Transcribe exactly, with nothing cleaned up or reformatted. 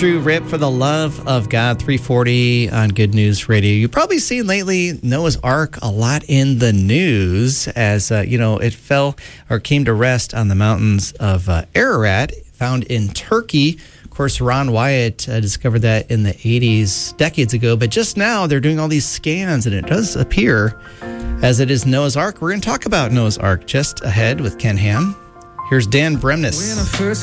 Drew Rip for the love of God, three forty on Good News Radio. You've probably seen lately Noah's Ark a lot in the news as, uh, you know, it fell or came to rest on the mountains of uh, Ararat, found in Turkey. Of course, Ron Wyatt uh, discovered that in the eighties, decades ago. But just now, they're doing all these scans, and it does appear as it is Noah's Ark. We're going to talk about Noah's Ark just ahead with Ken Ham. Here's Dan Bremnes.